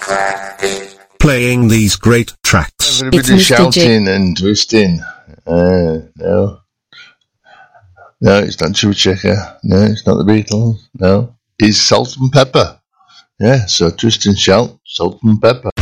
Playing these great tracks. Everybody shouting and twisting. No. No, it's not Chubby Checker. No, it's not the Beatles. No, it's Salt and Pepper. Yeah, so twist and shout, Salt and Pepper.